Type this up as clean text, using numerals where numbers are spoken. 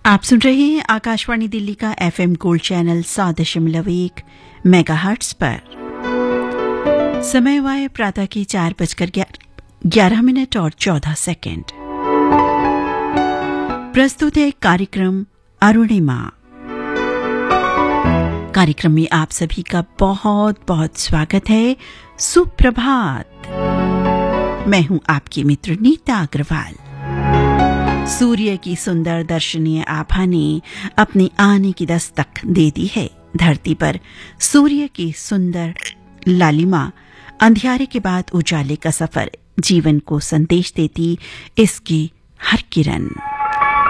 आप सुन रहे हैं आकाशवाणी दिल्ली का एफएम गोल्ड चैनल 100.1 मेगाहर्ट्ज पर। समय हुआ है प्रातः की 4:11 और 14 सेकंड। प्रस्तुत है कार्यक्रम अरुणिमा। कार्यक्रम में आप सभी का बहुत बहुत स्वागत है। सुप्रभात। मैं हूं आपकी मित्र नीता अग्रवाल। सूर्य की सुंदर दर्शनीय आभा ने अपने आने की दस्तक दे दी है। धरती पर सूर्य की सुंदर लालिमा, अंधियारे के बाद उजाले का सफर, जीवन को संदेश देती इसकी हर किरण।